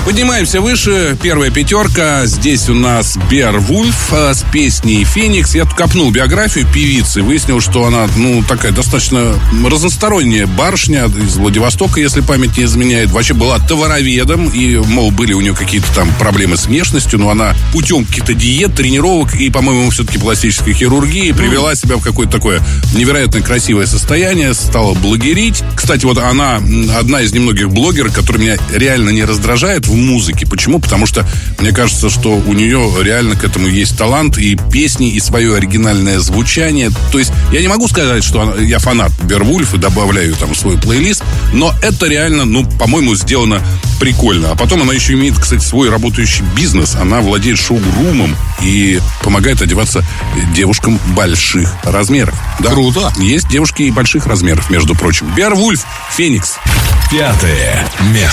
Поднимаемся выше. Первая пятерка. Здесь у нас Беовульф с песней «Феникс». Я тут копнул биографию певицы. Выяснил, что она, такая достаточно разносторонняя барышня из Владивостока, если память не изменяет. Вообще была товароведом. И, мол, были у нее какие-то там проблемы с внешностью. Но она путем каких-то диет, тренировок и, по-моему, все-таки пластической хирургии привела себя в какое-то такое невероятно красивое состояние. Стала блогерить. Кстати, вот она одна из немногих блогеров, которая меня реально не раздражает в музыке. Почему? Потому что мне кажется, что у нее реально к этому есть талант и песни, и свое оригинальное звучание. То есть я не могу сказать, что я фанат Беовульф и добавляю там в свой плейлист, но это реально, по-моему, сделано прикольно. А потом она еще имеет, кстати, свой работающий бизнес. Она владеет шоу-румом и помогает одеваться девушкам больших размеров. Да? Круто. Есть девушки и больших размеров, между прочим. Беовульф, «Феникс». 5 место.